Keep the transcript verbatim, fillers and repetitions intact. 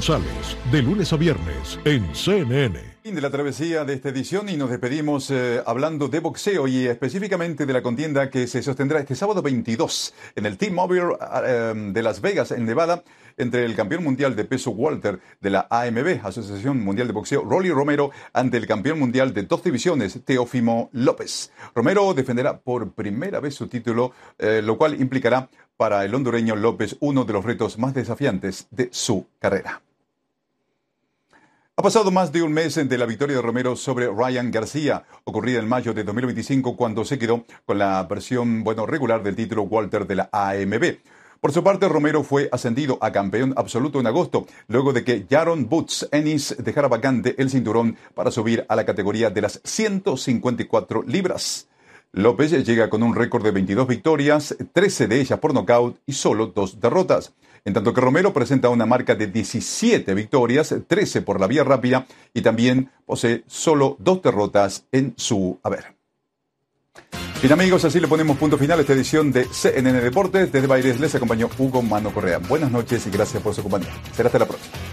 González, de lunes a viernes en C N N. Fin de la travesía de esta edición y nos despedimos eh, hablando de boxeo y específicamente de la contienda que se sostendrá este sábado veintidós en el T-Mobile eh, de Las Vegas, en Nevada, entre el campeón mundial de peso welter de la A M B, Asociación Mundial de Boxeo, Rolly Romero, ante el campeón mundial de dos divisiones, Teófimo López. Romero defenderá por primera vez su título, eh, lo cual implicará para el hondureño López uno de los retos más desafiantes de su carrera. Ha pasado más de un mes de la victoria de Romero sobre Ryan García, ocurrida en mayo de dos mil veinticinco, cuando se quedó con la versión, bueno, regular del título welter de la A M B. Por su parte, Romero fue ascendido a campeón absoluto en agosto, luego de que Jaron Boots Ennis dejara vacante el cinturón para subir a la categoría de las ciento cincuenta y cuatro libras. López llega con un récord de veintidós victorias, trece de ellas por nocaut y solo dos derrotas. En tanto que Romero presenta una marca de diecisiete victorias, trece por la vía rápida y también posee solo dos derrotas en su haber. Bien amigos, así le ponemos punto final a esta edición de C N N Deportes. Desde Baires les acompañó Hugo Mano Correa. Buenas noches y gracias por su compañía. Será hasta la próxima.